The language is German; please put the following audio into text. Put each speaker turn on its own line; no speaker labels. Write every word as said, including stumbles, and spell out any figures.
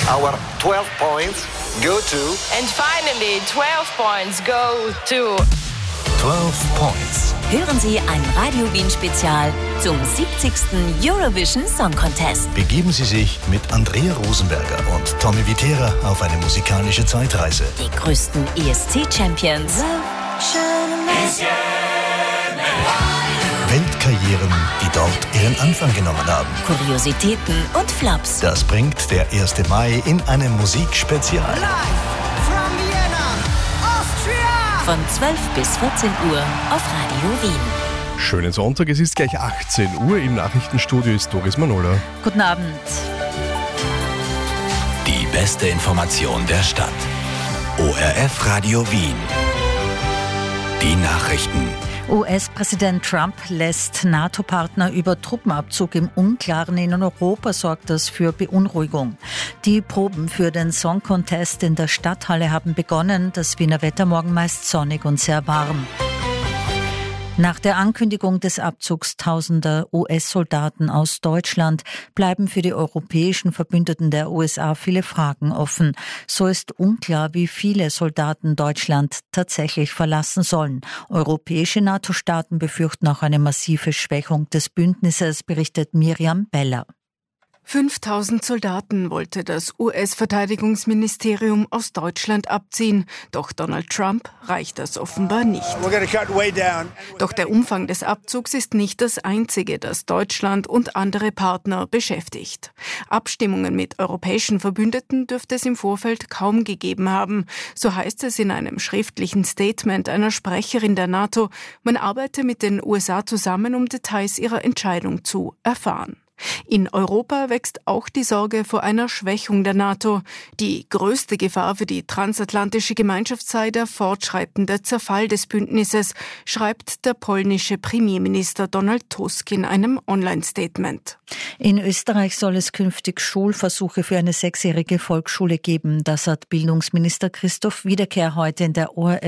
Our twelve points go to...
And finally, twelve points go to...
zwölf Points.
Hören Sie ein Radio Wien Spezial zum siebzigsten Eurovision Song Contest.
Begeben Sie sich mit Andrea Rosenberger und Tommy Wittera auf eine musikalische Zeitreise.
Die größten E S C-Champions.
Weltkarrieren, die dort ihren Anfang genommen haben.
Kuriositäten und Flops.
Das bringt der erste Mai in einem Musikspezial.
Von zwölf bis vierzehn Uhr auf Radio Wien.
Schönen Sonntag, es ist gleich achtzehn Uhr. Im Nachrichtenstudio ist Doris Manola.
Guten Abend.
Die beste Information der Stadt. O R F Radio Wien. Die Nachrichten.
U S-Präsident Trump lässt NATO-Partner über Truppenabzug im Unklaren. In Europa sorgt das für Beunruhigung. Die Proben für den Song Contest in der Stadthalle haben begonnen. Das Wiener Wetter morgen meist sonnig und sehr warm. Nach der Ankündigung des Abzugs tausender U S-Soldaten aus Deutschland bleiben für die europäischen Verbündeten der U S A viele Fragen offen. So ist unklar, wie viele Soldaten Deutschland tatsächlich verlassen sollen. Europäische NATO-Staaten befürchten auch eine massive Schwächung des Bündnisses, berichtet Miriam Beller.
fünftausend Soldaten wollte das U S-Verteidigungsministerium aus Deutschland abziehen. Doch Donald Trump reicht das offenbar nicht. Doch der Umfang des Abzugs ist nicht das einzige, das Deutschland und andere Partner beschäftigt. Abstimmungen mit europäischen Verbündeten dürfte es im Vorfeld kaum gegeben haben. So heißt es in einem schriftlichen Statement einer Sprecherin der NATO. Man arbeite mit den U S A zusammen, um Details ihrer Entscheidung zu erfahren. In Europa wächst auch die Sorge vor einer Schwächung der NATO. Die größte Gefahr für die transatlantische Gemeinschaft sei der fortschreitende Zerfall des Bündnisses, schreibt der polnische Premierminister Donald Tusk in einem Online-Statement.
In Österreich soll es künftig Schulversuche für eine sechsjährige Volksschule geben. Das hat Bildungsminister Christoph Wiederkehr heute in der O R F